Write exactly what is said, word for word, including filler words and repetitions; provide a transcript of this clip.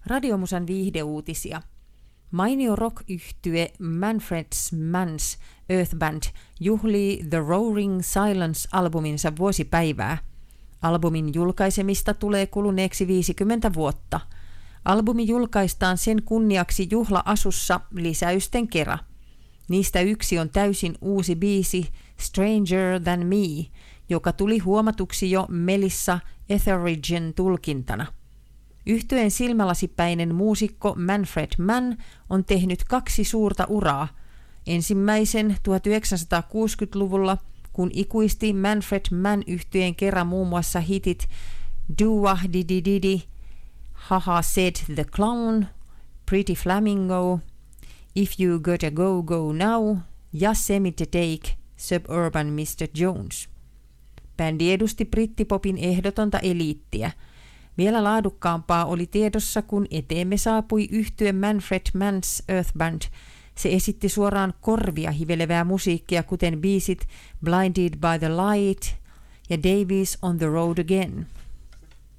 Radiomusan viihdeuutisia. Mainio rock-yhtye Manfred Mann's Earth Band juhlii The Roaring Silence-albuminsa vuosipäivää. Albumin julkaisemista tulee kuluneeksi viisikymmentä vuotta. Albumi julkaistaan sen kunniaksi juhla-asussa lisäysten kera. Niistä yksi on täysin uusi biisi Stranger Than Me, joka tuli huomatuksi jo Melissa Etheridgen tulkintana. Yhtyeen silmälasipäinen muusikko Manfred Mann on tehnyt kaksi suurta uraa. Ensimmäisen tuhatyhdeksänsataakuusikymmentäluvulla, kun ikuisti Manfred Mann-yhtyeen kerran muun muassa hitit Do-Wah-Didi-Didi, Haha Said the Clown, Pretty Flamingo, If You Gotta Go Go Now ja Semite Take, Suburban mister Jones. Bändi edusti brittipopin ehdotonta eliittiä. Vielä laadukkaampaa oli tiedossa, kun eteemme saapui yhtye Manfred Mann's Earth Band. Se esitti suoraan korvia hivelevää musiikkia, kuten biisit Blinded by the Light ja Davies on the Road Again.